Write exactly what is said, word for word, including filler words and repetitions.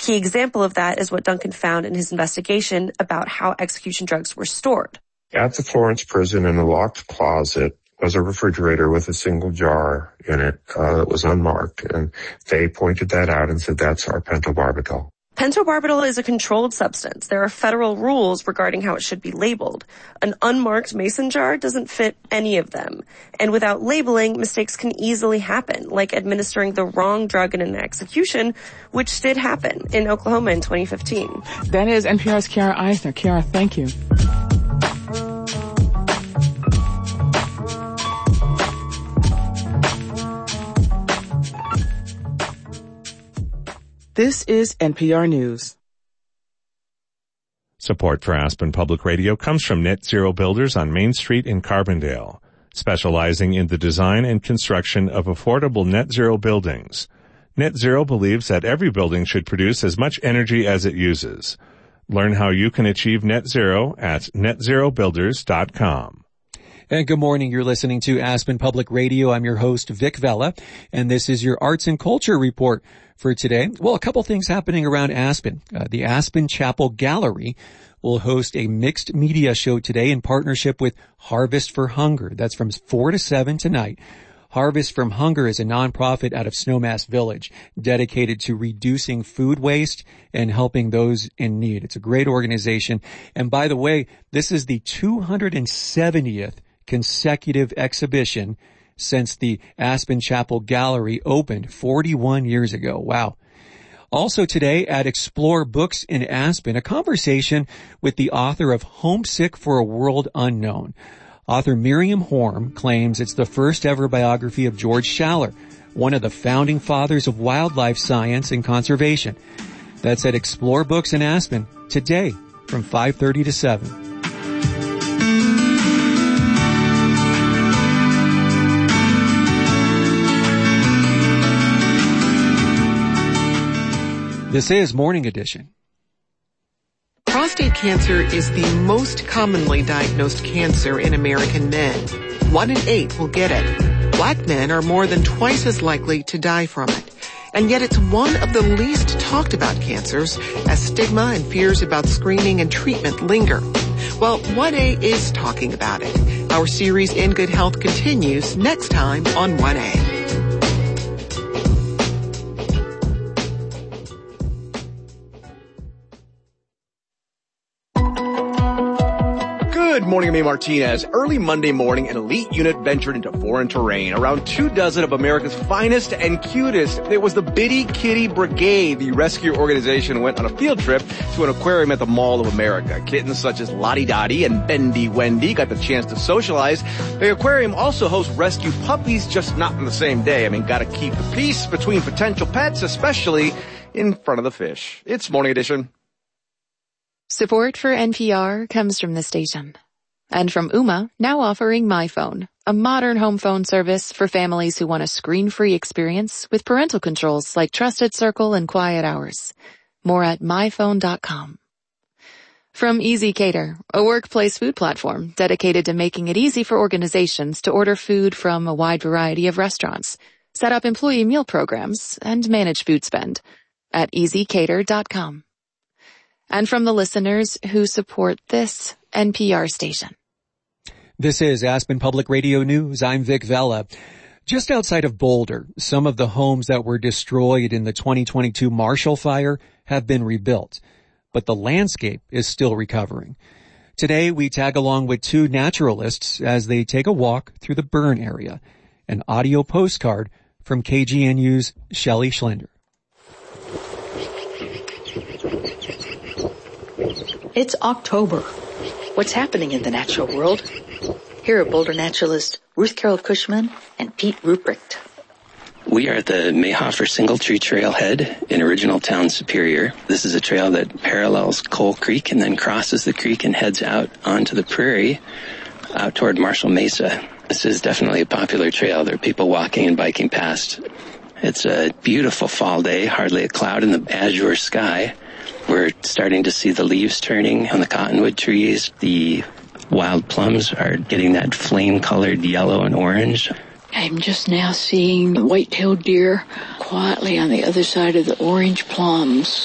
key example of that is what Duncan found in his investigation about how execution drugs were stored. At the Florence prison, in a locked closet, was a refrigerator with a single jar in it uh, that was unmarked, and they pointed that out and said, that's our pentobarbital. Pentobarbital is a controlled substance. There are federal rules regarding how it should be labeled. An unmarked mason jar doesn't fit any of them. And without labeling, mistakes can easily happen, like administering the wrong drug in an execution, which did happen in Oklahoma in twenty fifteen. That is N P R's Kiara Eisner. Kiara, thank you. This is N P R News. Support for Aspen Public Radio comes from Net Zero Builders on Main Street in Carbondale, specializing in the design and construction of affordable net zero buildings. Net Zero believes that every building should produce as much energy as it uses. Learn how you can achieve net zero at net zero builders dot com. And good morning. You're listening to Aspen Public Radio. I'm your host, Vic Vella, and this is your Arts and Culture Report for today. Well, a couple things happening around Aspen. Uh, the Aspen Chapel Gallery will host a mixed media show today in partnership with Harvest for Hunger. That's from four to seven tonight. Harvest from Hunger is a nonprofit out of Snowmass Village dedicated to reducing food waste and helping those in need. It's a great organization. And by the way, this is the two hundred seventieth consecutive exhibition since the Aspen Chapel Gallery opened forty-one years ago. Wow. Also today at Explore Books in Aspen, a conversation with the author of Homesick for a World Unknown. Author Miriam Horm claims it's the first ever biography of George Schaller, one of the founding fathers of wildlife science and conservation. That's at Explore Books in Aspen today from five thirty to seven. This is Morning Edition. Prostate cancer is the most commonly diagnosed cancer in American men. One in eight will get it. Black men are more than twice as likely to die from it. And yet it's one of the least talked about cancers as stigma and fears about screening and treatment linger. Well, one A is talking about it. Our series In Good Health continues next time on one A. Good morning, I'm A. Martinez. Early Monday morning, an elite unit ventured into foreign terrain. Around two dozen of America's finest and cutest. It was the Bitty Kitty Brigade. The rescue organization went on a field trip to an aquarium at the Mall of America. Kittens such as Lottie Dottie and Bendy Wendy got the chance to socialize. The aquarium also hosts rescue puppies, just not on the same day. I mean, gotta keep the peace between potential pets, especially in front of the fish. It's Morning Edition. Support for N P R comes from the station. And from Ooma, now offering MyPhone, a modern home phone service for families who want a screen-free experience with parental controls like Trusted Circle and Quiet Hours. More at my phone dot com. From Easy Cater, a workplace food platform dedicated to making it easy for organizations to order food from a wide variety of restaurants, set up employee meal programs, and manage food spend at easy cater dot com. And from the listeners who support this N P R station. This is Aspen Public Radio News. I'm Vic Vella. Just outside of Boulder, some of the homes that were destroyed in the twenty twenty-two Marshall Fire have been rebuilt, but the landscape is still recovering. Today, we tag along with two naturalists as they take a walk through the burn area. An audio postcard from K G N U's Shelley Schlender. It's October. What's happening in the natural world? Here are Boulder naturalists Ruth Carol Cushman and Pete Ruprecht. We are at the Mayhofer Single Tree Trailhead in Original Town Superior. This is a trail that parallels Coal Creek and then crosses the creek and heads out onto the prairie out toward Marshall Mesa. This is definitely a popular trail. There are people walking and biking past. It's a beautiful fall day, hardly a cloud in the azure sky. We're starting to see the leaves turning on the cottonwood trees. The wild plums are getting that flame-colored yellow and orange. I'm just now seeing white-tailed deer quietly on the other side of the orange plums.